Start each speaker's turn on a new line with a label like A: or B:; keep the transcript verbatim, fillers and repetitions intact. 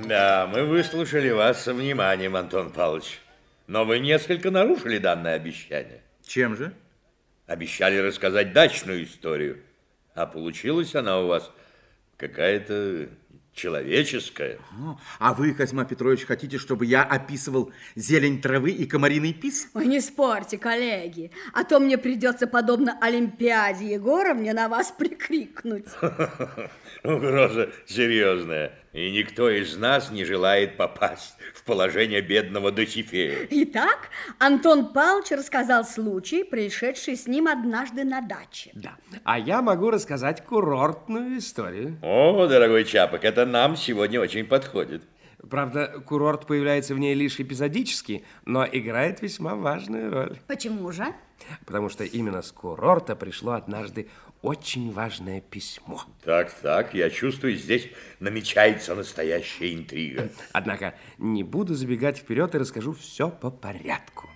A: Да, мы выслушали вас со вниманием, Антон Павлович. Но вы несколько нарушили данное обещание.
B: Чем же?
A: Обещали рассказать дачную историю, а получилась она у вас какая-то человеческая.
B: Ну, а вы, Козьма Петрович, хотите, чтобы я описывал зелень травы и комариный писк?
C: Ой, не спорьте, коллеги, а то мне придется, подобно Олимпиаде Егоровне, на вас прикрикнуть.
A: Угроза серьезная, и никто из нас не желает попасть в положение бедного Досифея.
C: Итак, Антон Павлович рассказал случай, происшедший с ним однажды на даче.
D: Да, а я могу рассказать курортную историю.
A: О, дорогой Чапок, это нам сегодня очень подходит.
D: Правда, курорт появляется в ней лишь эпизодически, но играет весьма важную роль.
C: Почему же?
D: Потому что именно с курорта пришло однажды очень важное письмо.
A: Так, так, я чувствую, здесь намечается настоящая интрига.
D: Однако не буду забегать вперед и расскажу все по порядку.